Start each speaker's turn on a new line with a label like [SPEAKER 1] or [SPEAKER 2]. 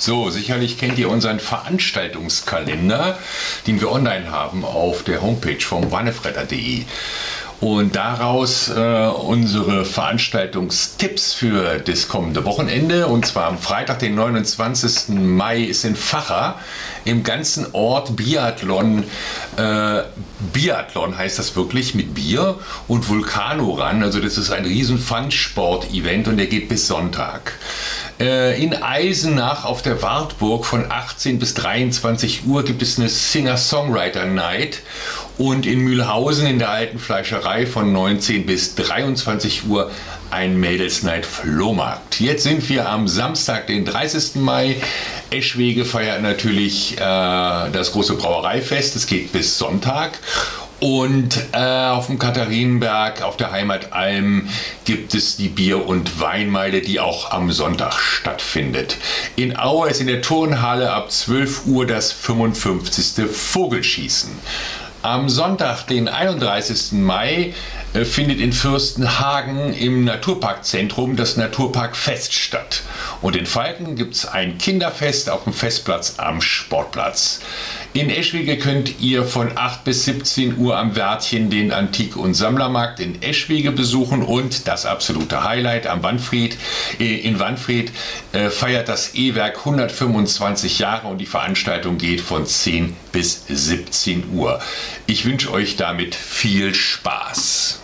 [SPEAKER 1] So, sicherlich kennt ihr unseren Veranstaltungskalender, den wir online haben auf der Homepage vom wannefredder.de. Und daraus unsere Veranstaltungstipps für das kommende Wochenende. Und zwar am Freitag, den 29. Mai, ist in Vacha im ganzen Ort Biathlon. Biathlon heißt das wirklich, mit Bier und Vulcano-Run. Also das ist ein riesen Fun-Sport-Event und der geht bis Sonntag. In Eisenach auf der Wartburg von 18 bis 23 Uhr gibt es eine Singer-Songwriter-Night. Und in Mühlhausen in der alten Fleischerei von 19 bis 23 Uhr ein Mädels-Night-Flohmarkt. Jetzt sind wir am Samstag, den 30. Mai. Eschwege feiert natürlich das große Brauereifest. Es geht bis Sonntag. Und auf dem Katharinenberg, auf der Heimatalm, gibt es die Bier- und Weinmeile, die auch am Sonntag stattfindet. In Aue ist in der Turnhalle ab 12 Uhr das 55. Vogelschießen. Am Sonntag, den 31. Mai, findet in Fürstenhagen im Naturparkzentrum das Naturparkfest statt. Und in Falken gibt es ein Kinderfest auf dem Festplatz am Sportplatz. In Eschwege könnt ihr von 8 bis 17 Uhr am Wärtchen den Antik- und Sammlermarkt in Eschwege besuchen und das absolute Highlight am Wanfried. In Wanfried feiert das E-Werk 125 Jahre und die Veranstaltung geht von 10 bis 17 Uhr. Ich wünsche euch damit viel Spaß.